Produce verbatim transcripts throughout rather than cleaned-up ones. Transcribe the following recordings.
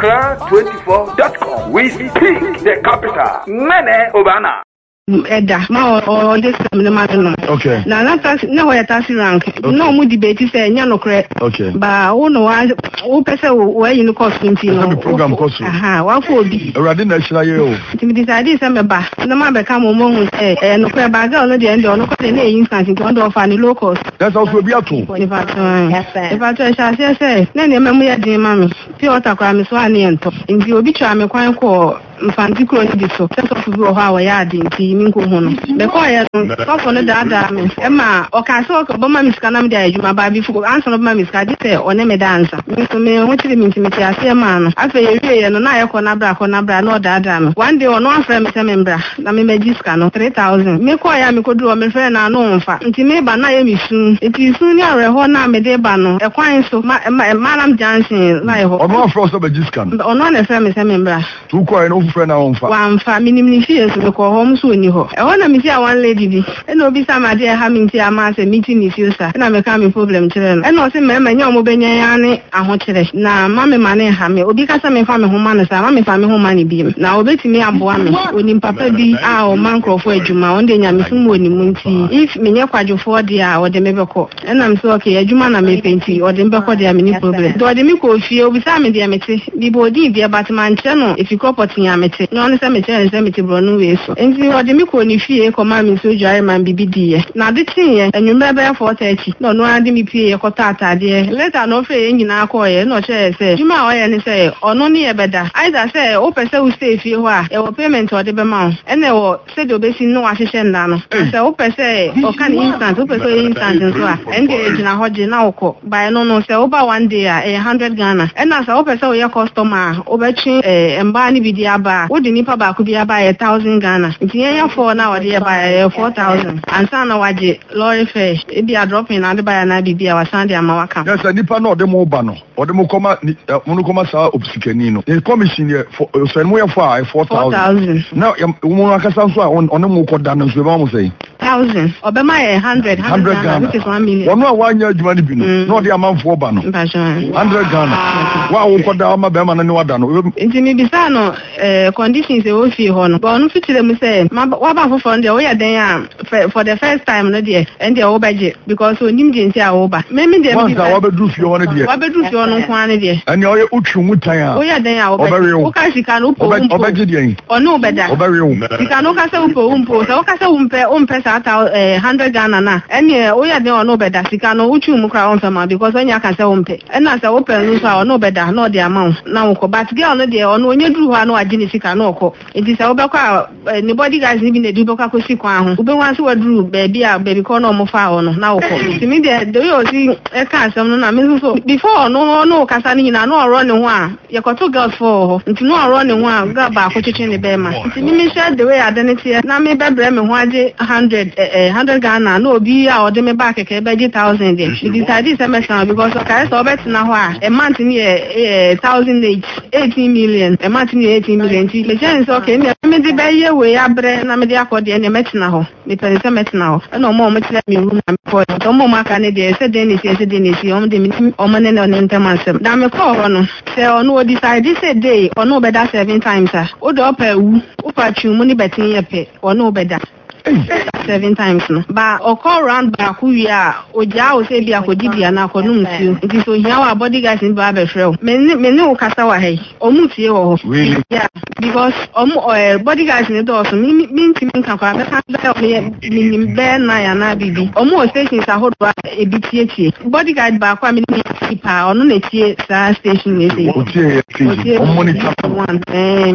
Accra twenty-four dot com. We speak the capital. Mene Obana. Edda, ma or this man. Okay. Now, not taxi, no, I taxi rank. No more debate, say, no credit. Okay. But oh no, I oh, person where you know costume, you know, program costume. Aha, what for be? Already national year. To me, decided some ba. No man become a moment, eh, no credit bag on the end, or no credit instance, in one of any locals. That's also be a tool. If I if I try to say, then the memory of the mammy, pure crime is one and in the obituary, I'm a quite call. Fancy close this so. That's what we are yarding. Minko Hono. The quiet, stop on the dada. Emma, or Castle, Obama Miss Canam, you my baby for answer of my Miss Cadite or name a dancer. Mister May, what you mean to me? I see a man. After a year, and I conabra, conabra, no dada. One day or no friend, Mister Membra, Nami Magiscano, three thousand. Make why I could do a friend, I know, in fact. Until maybe I soon. It is soon near a Hona Medebano, a quine so Madam Johnson, like or no frost of a discount. Or not a friend, Mister Membra. Two quite no friend on fire. One family fears to call home soon. I want to meet one lady, and no be some idea having to amass a meeting if you sir, and I'm a coming problem children. And also, Mamma, your Mobeniani, I want to now, Mamma Money, Hammy, or because I'm a family home manager, I'm a family home money beam. Now, bet me, I'm one when in Papa be our manco for Juma, one day I'm some winning moonty. If me near quadru for the hour, the Mebeko, and I'm so okay, a Jumana may paint you, or the Mbeko, the mini problem. Do I demico feel with some of the amity? The body be a Batman channel if you call potting amity. No, I'm a cemetery and cemetery, Bronu. And you are the Miko if you command me so dry man B B D. Now the thing, and you remember four thirty. No, no, I didn't pay a cotata, dear. Let her no free in our coy, no share, say, you might and say, or no near better. Either say, open so stay if you are, a payment or the amount. And they will say the basic no assistant down. So open say, or can instant, open so instant and so engage in a hot now by no no say over one day a hundred Ghana. And as I open so your customer, overchin and Barney Vidiaba, would the Nipa could be by a thousand Ghana. If you for now, dear by four thousand. And son of Waji, Lorry Fish, it be a drop in and by an I B B our Sunday and Mawaka. Yes, a Nipa no, the Mobano, or the Mokoma, Monocoma Obsicanino. The commission here for Senway five, four thousand. Now, Monacasa on the Moko Danas, we almost say. Thousand, or by my hundred, hundred Ghana, which is one million. One more one year, money, not the amount for Bano. Hundred Ghana. Wow, what the Ama Beman and Wadano. Into me, Bisano, conditions they will feel on. But on fit them say, what about for the way they are for the first time, no dear, and the budget because we need to say over. Maybe they will be do for one idea. What do you want one idea? And you're Uchumutaya. We are there, okay, she can open or no better. She can look at Umpo, so Casa Umpe, Umpes at a hundred Ghana. And yeah, we are there no better. She can Uchumukra on some because when you can say Umpe. And as I open loose or no better, no the amount. Now, but girl, no dear, or when you do no identity can no. It is our nobody guys living the Duboka Kusikwan. Who wants to do baby, baby corner more far on now. To me, the you see a castle. Before, no, no, Casanina, no running one. You got two girls for into no running one, go back, which in the Bema. To me, said the way identity, now maybe Bremen one hundred, a hundred Ghana, no be out of the back a baby thousand. It is a this semester because I saw better now a month in a thousand eighteen million, a month in eighteen million. The chance okay, maybe by your way, I bring a media for the met now. Because it's a met now. No more much let me room for no more Canada, said Dennis, yes, Dennis, on the Oman on Intermansum. Damn a call on. Say, or no, decide this a day, or no better seven times. Or the upper woo, Upachu, money betting a pay, or no better. Seven times no. But or call round back who we are, or Jao say be a Kodibia and Akonum. It is so here our body guys in Barber Trail. Many no Casawa hay, or Mutio. Really? Yeah, because um body guys in the door, so mean to me can help me bear Naya Bibi. Almost stations are hot a B T H. Body guide back one minute or no station is it. One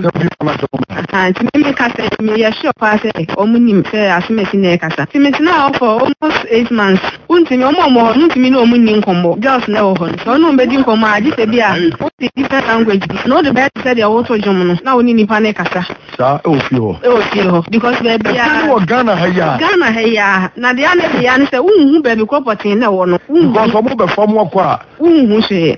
and to make us me a shop pass or minim. As Messina Casa. Timothy now for almost eight months. Until your mom, Until no meaning combo, just no one. So no bedding for my disabia. What the different language? No, the best said your auto German. Now we need Panecasa. Oh, you. Because baby, Ghana, Ghana, hey, now the other answer, who baby property no one. Because from over from what? Who say?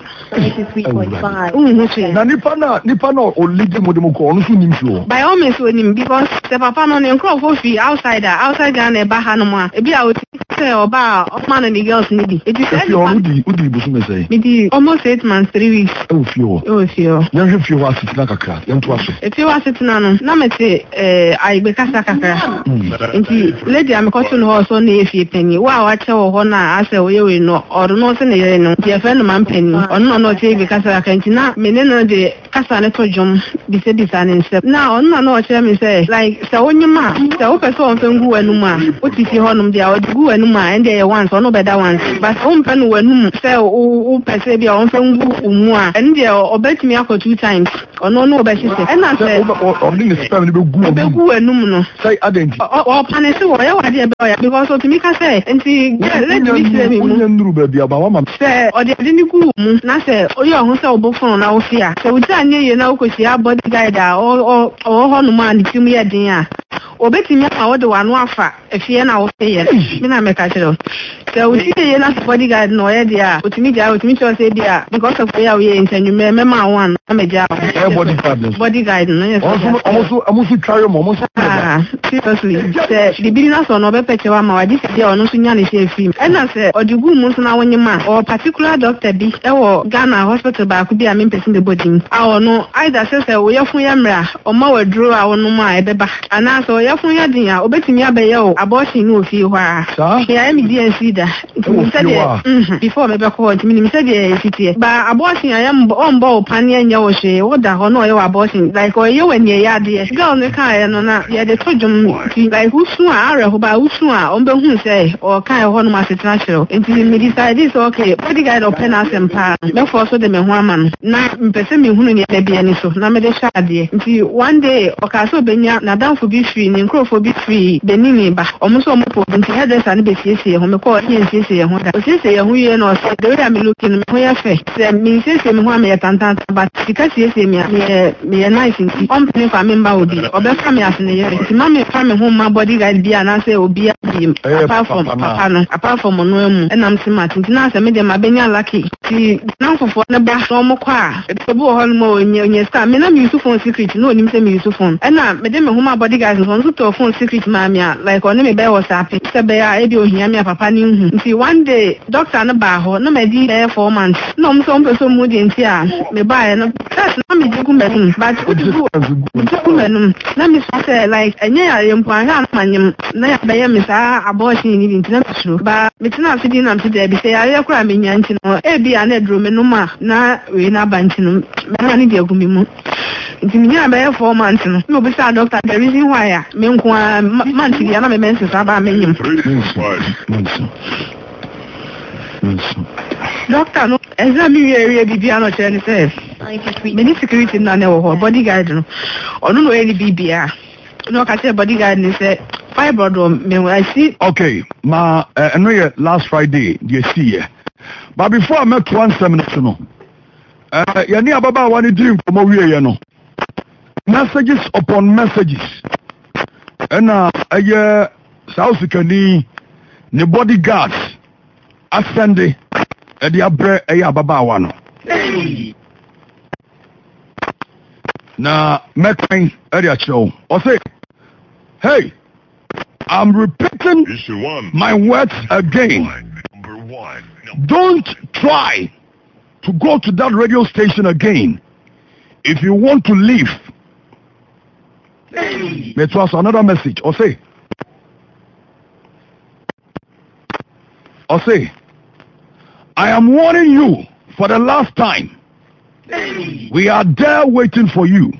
Nipana, Nipano, or Lidim Mudimuko, by all means, with him because the papa on the crop of outside. Outside Ghana, Bahanoma, a bit out. say oba man and the girls need it. If you already udi busume say. Maybe almost eight months, three weeks. Oh fio. Oh fio. Yan if you was sitting kakra, yan to aso. If you was sitting no, na me say eh I be kasa kakra. Nti lady am ko tun ho so na efie penny. Wa wa che wo ho na ase wo ye we no, or no se na ye no. Ye fe no man penny. On no no che be kasa kakra nti na me ne no de kasa ne to jom bi se bi sa ne nsep. Na on na no che me say like se onyuma, se wo person on fe ngu anu ma. O ti fi ho no dia o gu anu ma and dey once or no better once. But on pen wo anu say o o pese bi on fe ngu umu a. And dey o bet me akọ two times. Ono no be say. And na say o ni spam ni be gu. Be gu anu no. Say identity. O panese wo ya wa dey be o ya because o ti mi ka say nti let me say me mu. Nduru be bia ba wa ma. Say o dey ni gu mu na say o yo ho say o bo fun na o fia. Say we try nye ye na o ko sia body guide a o o ho no ma ni tim ye din a. Obetimi ma wo de wanu afa efie na wo feye me na me ka kire so we see ye na bodyguard no ye dia otimi dia otimi cho say dia because of ya we ntanyu me me ma one na me dia bodyguard bodyguard no yes also also also try mo mo ah seriously say the business no be peche wa ma wa dis dia ono so nya ne she film e na say odigu mu so na wonye ma or particular doctor bi e wo Ghana hospital ba ku bi a me person the body a ono either say say we yefun ya mra o ma wa duro a wono ma e beba ana so yefun ya din a obetimi abaye o abortion no fi ho a ya me D N C da before me be call me me say the city ba abortion I am on bo pan ya nya wo hwe wo da ho no ye abortion like o ye when ye ya de girl ne kan ye no na ye de tojum like who soon are ho ba who soon a on be hu say o kan ho no ma setra hiro nti me decide is okay body guide open asem pa me for so de me ho ama no na mpese me hu no ne da bia ni so na me de sha ade nti one day o ka so benya na dan fo bi free ni nkrofo bi free benini ba o mo so mo po nti hairdresser ne be siesie ho me call here siesie ho da siesie ho ye no so the way me looking me ho ya fe se me siesie me ho am ya tantan but sika siesie me me me nice nti on pay for me mba odi o be fa me as ne ye nti ma me fa me ho ma body guide bia na say obi abi apart from papa no apart from no emu enam smart nti na say me de ma benya lucky ti na fofo ne ba so mo kwa e be bo ho no onye onye star me na me use phone secret no onim say me use phone e na me de me ho ma body guide so so to phone secret ma me like on me be WhatsApp se be ya e bi ohia me papa ni hu nti one day doctor no ba ho no me di be four months no mo so mo so mu di nti a me ba e no that na me di ku me but udu ku me no na me say like enye ya yempo an ha manyem na ya be ya me sa abortion ni nti na so ba me tina afidi na mti de bi say ya kura me nya nti no e bi na edro me no ma na we na ba nti no me na ni di agumi mu nti me nya be four months no me obi sa doctor the reason why ya me nko man ti ya na me mense sa ba me nyim doctor no exam we area bibia no chere ni say me ni security na na wo bodyguard no onu no any bibia no ka say bodyguard ni say fibroid me I see okay ma uh, no yeah, last Friday you see yeah. But before I met one seminar no uh ya ni ababa wani dream komo wie ye no messages upon messages and uh uh South Kani ne bodyguards ascende e di abre e ya baba wa no na mekan e di a show o say hey I'm repeating my words again. Number one. Don't try to go to that radio station again if you want to leave. It was another message. Or say, or say, I am warning you for the last time. We are there waiting for you.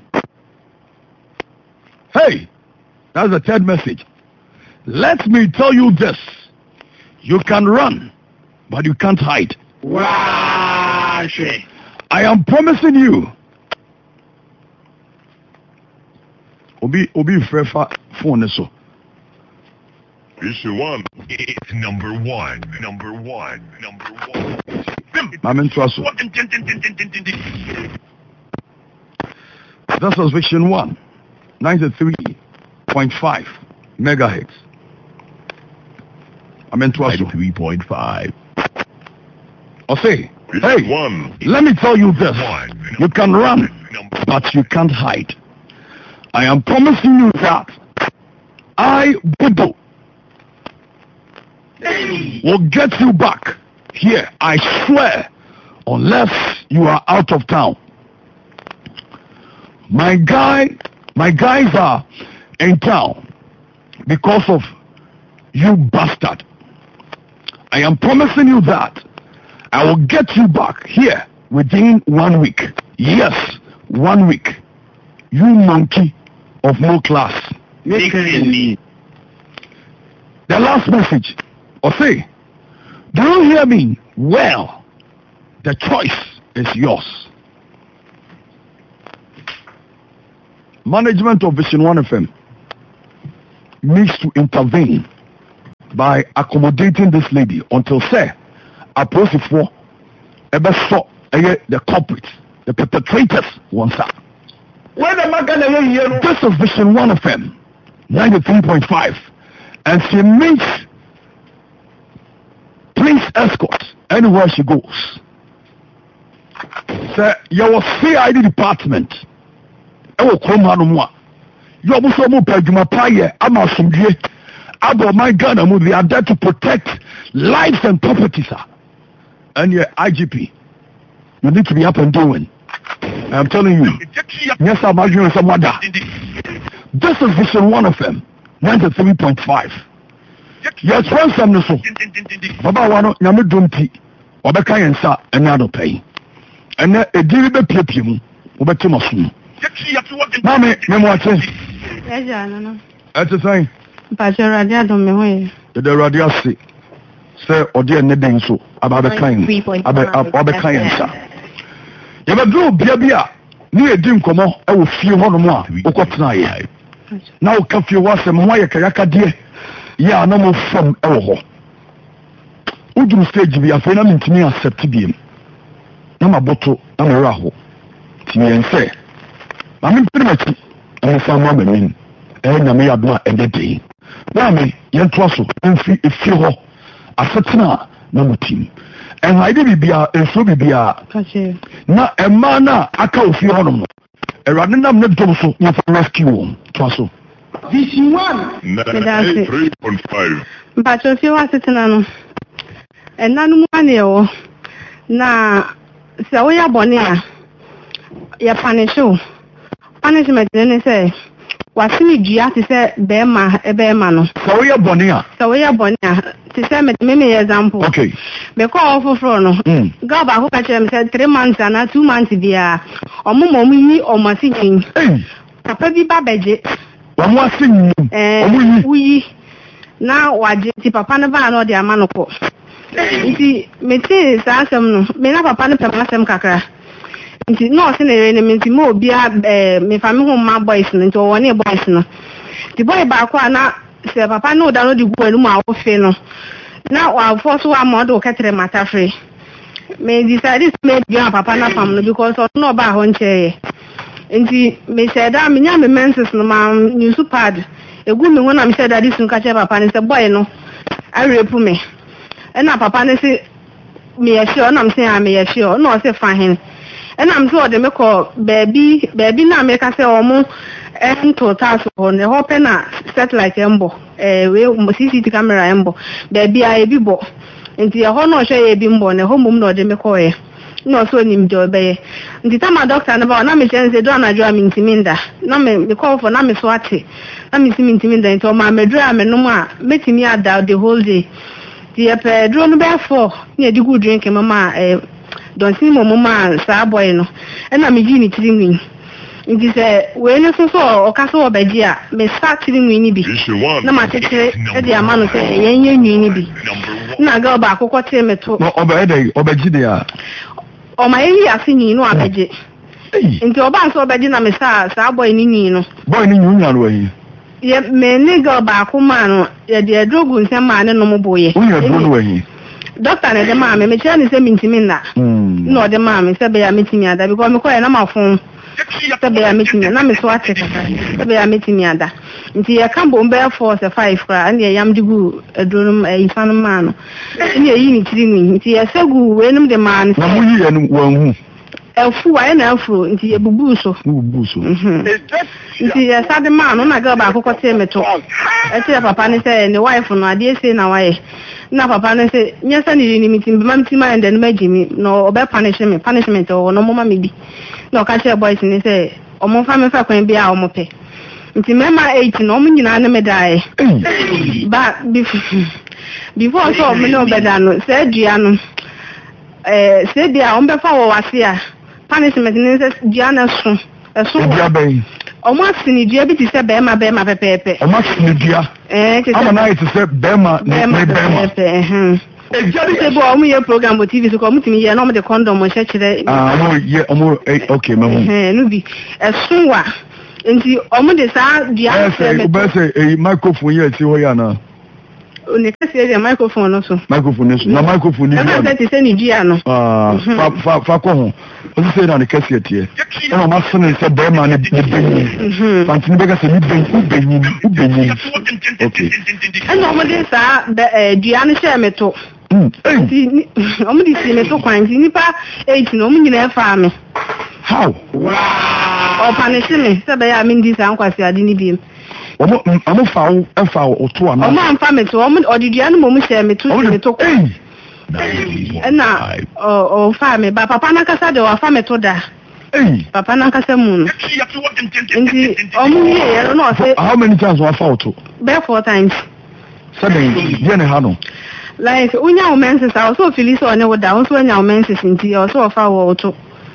Hey, that's the third message. Let me tell you this. You can run, but you can't hide. Wow. I am promising you. Obi Obi Frefa phone so. Issue one. It's number one. Number one. Number one. I'm in trust. This was Vision one. ninety-three point five megahertz. I'm in trust. ninety-three point five. I'll say, Issue hey, one. let me tell you this. You can run, but you can't hide. I am promising you that I, Budo, will get you back here, I swear, unless you are out of town. My guy, my guys are in town because of you bastard. I am promising you that I will get you back here within one week. Yes, one week. You monkey of no class. The last message, or say, do you hear me? Well, the choice is yours. Management of Vision one F M needs to intervene by accommodating this lady until say approach for ever saw the culprits, the perpetrators once up. This is Vision one F M ninety-three point five, and she meets police escort anywhere she goes. Say your C I D department. Ewo kromano mo a yo buso mo padwuma paye amasumdue abo my Ghana mo they are there to protect lives and properties. And your I G P, you need to be up and doing. I am telling you. Yes, I'm arguing someone that. This is Vision one F M ninety-three point five. Yes, one some no so. Baba wano nyame dompi obeka yensa enya do pay. Ene ediri be piepie mu obeti maso. Mami, me mo ate. Eja no no. Ate say. Pa je radio do me hoye. The radio say say odi ene den so aba be kan. Aba aba kan yensa. You be do bia bia ni edi nkomo e wo fie ho no mo a ukotena ye. Na wo ka fie wo asem ho ye kayaka de ya na mo fam e wo ho. Udum stage bia fe na mentimi accept biem. Na maboto na mo ra ho. Ti yen say I'm pretty much I'm from my men, and I may have not ended. Mammy, young Trossel, and if you ho, a Satina, no team. And I did be a so be a not a mana, I call for honor. A random not also not for rescue, Trossel. This one, three point five. But if you are sitting on and none one na so we are bonia, ya punish you. Punishment then say wasini dua te say bema e bema no so we are bonia so we are bonia te say me me example okay me call for for no go ba ho ka chere me say three months and two months bia omomo mu yi omasin papa bi ba beje omo asin eh uyi na waje ti papa no ba no de ama no ko nti me te sa asem no me na papa no pema asem kakra nti no se na ere ne nti mo bia eh me fa me ho ma boys no nti wo ne boys no the boy ba kwa na se papa no da no di gu anu ma wo fe no na wa force wa mo do ketere mata free me decide me bia papa na fam no because no ba ho nche nti me said da me nya me menses no ma news pad egu me ho na me said that this nka che papa ne se boy no I rape me e na papa ne se me ya sure na me say am ya sure no se fine. And I'm sure they make a baby, baby now make us say almost and to task on the hoping satellite embo, eh, we C C T V camera embo, baby I be bo. And the honor share a bimbo and a home no de McCoy. No, so him do obey. The time my doctor and about Nami says they don't adjourn in Timinda. Nami, the call for Nami Swati. Nami Simin Timinda into my medram and no more, making me out the whole day. The drone bear for near the good drink, mamma, eh. Don't see my mama, sir boy, no, and I'm a genie telling me. It is a when you saw or castle of Bedia, may start telling me be. No matter the amount of saying, you be. Now go back, what tell me to obey, obey, or my area singing, no, I beg it. Into a band so Bedina, Miss Sir boy, Nino. Boy, Nino, way. Yet, may nigger back, woman, the drogon, some man, and no more boy. We Doctor na the mama me tell me say me ntimi na no the mama say be ya metimi ada because me call na ma phone say be ya metimi na me so ate say be ya metimi ada nti ya kan bo be four say five kra na yam digu edunum ifan ma no ni yi ni tiri ni nti ya segu wenum de man na mu yi enu wanhu efu aye na afro nti ebubu so bubu so nti ya sade man no na ga ba akoko te meto e te papa ne say ne wife no ade say na waye na papa ne say nyesa ni ni mitim be mam tima and ma gimi no obe punish me punishment o no mama me bi no ka che boys ni say o mo fa me fa kwan bi a o mo pe nti mema eight no mo nyina na me dai ba before so me no beda no say dua no eh say dia o mbe fa wo wase a punishment ni say dua na so eso dua ben o mo asini dua bi ti say be ma be ma pepepe o mo asini dua eh ti ama na it say be ma ne be ma eh ejari se bo o mo ye program bo T V so ko mo timi ye no mo de condom mo che kire ah mo ye o mo okay memo eh no bi eso wa nti o mo de sa dua say me be say eh microphone ye ti ho ya na oni kasi e microphone no so microphone so na microphone ni na na se ni dia no ah fa fa fa ko ho o se na ni kasi e tie e no ma so ni se be ma ni benyi fanti ni be ka se ni benyi benyi benyi okay e no mo de sa dia no share meto nti o mo di si meto kwan nti nipa eight no mo nyina e fa me how wow o punish me se be ya mi ndi sa nkwasi ade ni bi omo amo fa o fa o to ana omo amfa me to omo odidua no mo mu share me to me to ko na o o fa me ba papa na kasa de o fa me to da eh papa na kasa mu no nti omo ye ye no say how many times o fa o to be four times seven ye ne ha no like unya o menses I also feel so ne woda o so nya o menses nti o so fa o to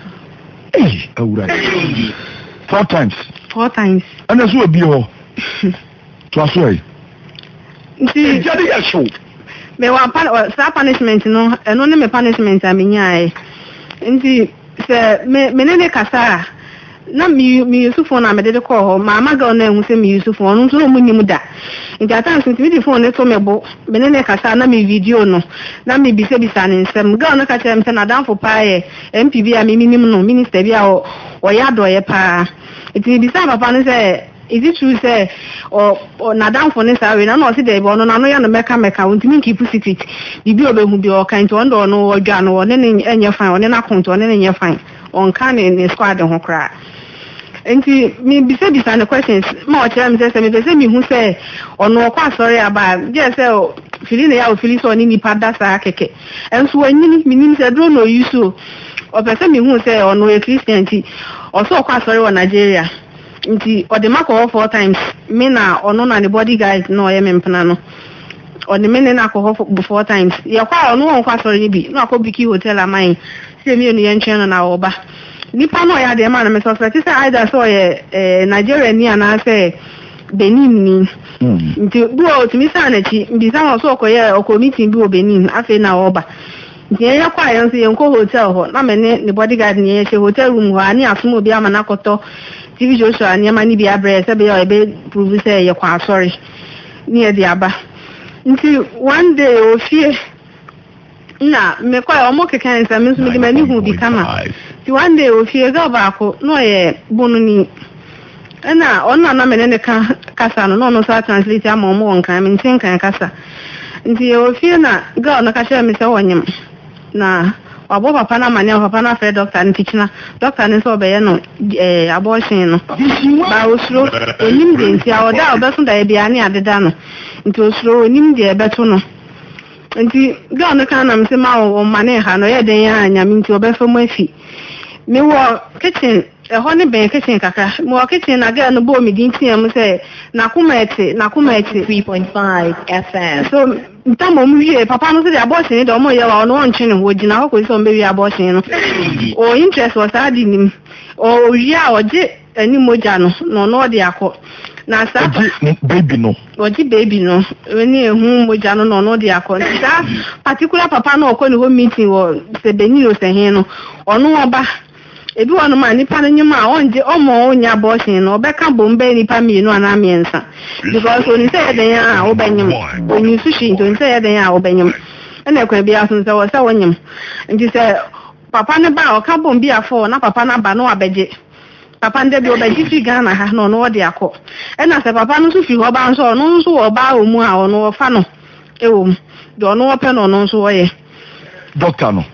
eh awura four times four times ana so obi ho to aso ai nti jadi ya show me wa sa punishment no eno ne me punishment amenya ai nti se me me ne kasa na mi mi Yusufo na me de ko ho mama ga na ehu se mi Yusufo no so mo nyim da nti atan so mi di phone ne to me bo me ne kasa na mi video no na mi bise bisa ne nsem ga na ka chere me se na danfo pa ye M P B a mi minim no minister bi a o ya do ye pa nti bisa papa no se is it true say or or na down for this away na no see dey bo no na no ya no meka meka wonti mi keep secret bibi obehu bi o kan to ndo no odwa no ne ne enye fine one na konto ne ne enye fine on kan ne squad ho kra enti mi bi say bisa the questions ma o chere mi say me say mi hu say ono kwa sorry aba je say o fili ne ya o fili so ni ni pada sa keke enso anyini mi nim say dro no yusu o pese mi hu say ono e Christian ti o so kwa sorry wo Nigeria nti o de mako four times me na ono na the bodyguard no ye mempna no o de me na ko four times ye kwa ono won kwa sorry bi no akọ biki hotel amai se mi onu ye ntwen na oba nipa no ya de ma na me suspect say either so ye Nigeria ni ana say Benin ni nti bro timi sa na chi mbi sa so ko ye o committee bi o Benin afi na oba nti ye kwa ye nso ye nko hotel ho na me ne bodyguard ni ye che hotel room ho ani asomo bi ama na koto T V Joshua and Yamani be a breast, be a bit prove say you're quite sorry near the Abba. Until one day or fear. Na, me quite almost a cancer, Miss Many who become. One day or fear go back, no, ye, bononi. And now, on an amene casa, no, no, so translate a more on crime in Tinka and Casa. Until you fear na, go on a cashier, Mister Wanyam. Na. Abo papa na manya papa na fe doctor ni teachina doctor ni so be ye no eh abortion no ba osuro onim de nti a oda obeso da bia ni adeda no nti osuro onim de ebeto no nti ga no kan na mse ma o mane ha no ye den ya anya mi nti obefo mo afi me wo kitchen e ho ne ben kitchen kaka mo kitchen na ga no bo mi din tiam se na kuma ete na kuma ete three point five F M so ntamo mu wie papa no se de abortion de omo ye wa no onche ne ho gina ho ko so mbe wie abortion no o interest was adi nim o wie a oje ani moja no no no de akọ na sa baby no oje baby no eni ehu moja no no no de akọ sa particular papa no ko ni ho meeting wo se Benin o se hin no ono oba ebi wonu ma nipa no nyima onje omo onya abortion no obeka bombe nipa mi no ana miensa because oni say den ya obanyim oni sushi oni say den ya obanyim ene kwa bia so say wo say wonyim nti say papa ne ba o ka bombe afọ na papa na ba no abeje papa nde bi obeji fi Ghana ha no no de akọ ena say papa no so fi ho ba nso no nso wo ba omu a ono fa no ewo do no ope no no nso wo ye doctor no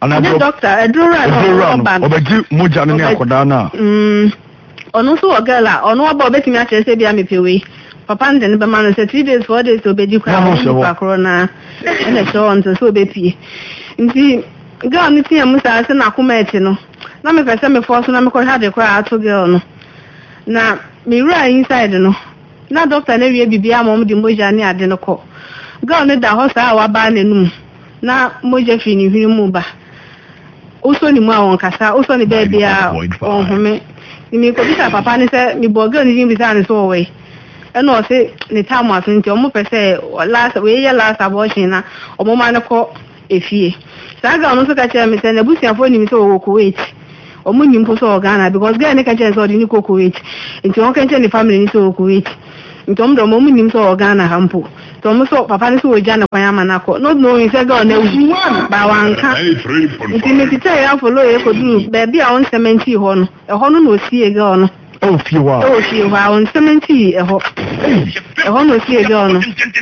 ana doctor edura no obegi moja no ne akoda na mm onu so ogala onu oba obetimi a chese bia mepewe papa nde ne be ma no say three days four days obedi kwa no corona ene so on so obepie nti girl ni tia musa ase na akoma eti no na me pese me force na me ko ha de kwa ato girl no na me ra inside no na doctor na wie bibia mom di moja ni ade no ko girl ne da ho sa wa ba nenum na moja fi ni hwiri mu ba oso ni mu awon kasa oso ni be bia ohome ni ko bisa papa ni se mi bo girl ni bisa ni so we eno se ni tamu afinti o mo pese last we ye last abortion na o mo ma ne ko efie saga no so ka chere me se na busiafo ni mi so wo Kuwait o mu nyimpo so Ghana because girl ne ka chere so di ni ko Kuwait nti on ka chere ni family ni so Kuwait nti o mo mu nyim so Ghana hampo to mo so papa ni so oja na kwan ama na ko no no we se girl na wu ba wanka nti me ti tell ya follow e ko duru be bia on seventy ho no e ho no no sie girl no oh fi wa oh fi wa on seventy e ho e ho no sie girl no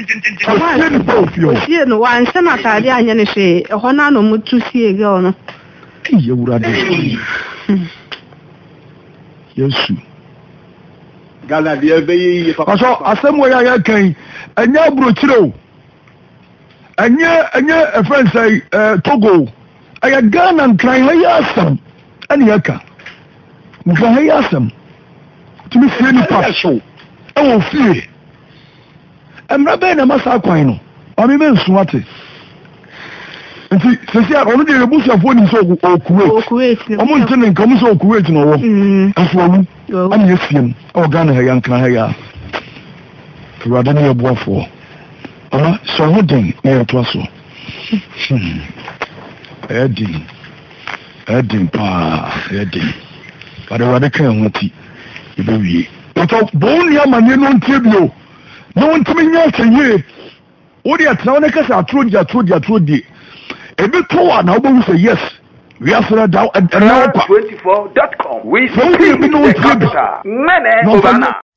o sie no wa nse na tade anya ne hwe e ho na no mutu sie girl no ye wurade yesu Ghana de be yi papa so asemo ya ya kan anya brochiro anya anya a friend say Togo aya Ghana nkran ha ya asam ani yaka nkran ha ya asam tumi fie ni pa show e wo fie emra be na masa kwan no o me men suwate nti sesi a onu de rebusu afo ni so okuwe omo ntene nka mo so okuwe ti no wo afo awu ani efiem o Ghana ha yankran ha ya ruada ne yeboafo ama so ho den na yeto so edin edin pa edin para ruada kan ho ti ibewie to bon ya manye no ntebio no ntimi nya seye wo de atna wona kasa atrodi atrodi atrodi ebe to wa na obo say yes we are for that twenty-four dot com we see the capital. Mene Obana.